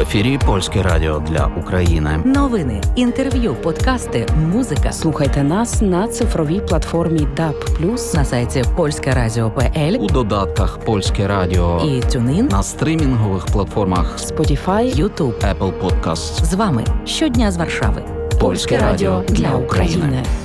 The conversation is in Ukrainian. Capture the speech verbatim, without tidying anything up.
ефірі Польське радіо для України. Новини, інтерв'ю, подкасти, музика. Слухайте нас на цифровій платформі даб плюс, на сайті польське радіо крапка пе ель, у додатках Польське радіо і TuneIn, на стрімінгових платформах Spotify, YouTube, Apple Podcasts. З вами щодня з Варшави. Польське радіо для України.